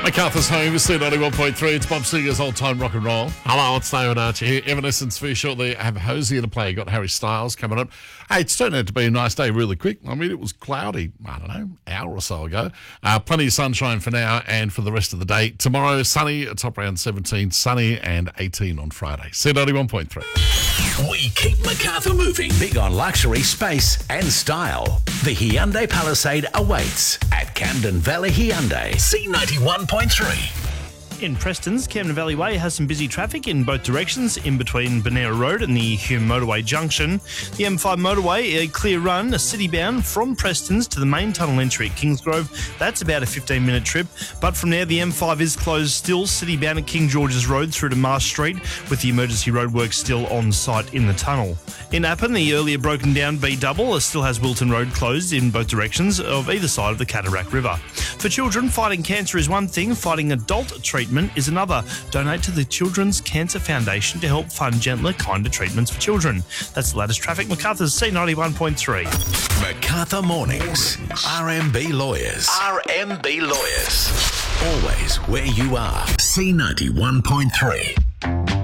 MacArthur's Home, it's 91.3. It's Bob Seger's Old Time Rock and Roll. Hello, it's David Archie here. Evanescence very shortly. Have Hosier to play. Got Harry Styles coming up. Hey, it's turned out to be a nice day really quick. I mean, it was cloudy, I don't know, hour or so ago. Plenty of sunshine for now and for the rest of the day. Tomorrow, sunny, top around 17, sunny and 18 on Friday. C91.3. We keep MacArthur moving. Big on luxury, space and style. The Hyundai Palisade awaits at Camden Valley Hyundai. C91.3. In Preston's, Camden Valley Way has some busy traffic in both directions in between Bonera Road and the Hume Motorway Junction. The M5 motorway, a clear run, a city-bound from Preston's to the main tunnel entry at Kingsgrove. That's about a 15-minute trip. But from there, the M5 is closed still, city-bound at King George's Road through to Marsh Street, with the emergency roadworks still on site in the tunnel. In Appin, the earlier broken down B-double still has Wilton Road closed in both directions of either side of the Cataract River. For children, fighting cancer is one thing, fighting adult treatment is another. Donate to the Children's Cancer Foundation to help fund gentler, kinder treatments for children. That's the latest traffic. MacArthur's C91.3. MacArthur Mornings. RMB Lawyers. RMB Lawyers. Always where you are. C91.3.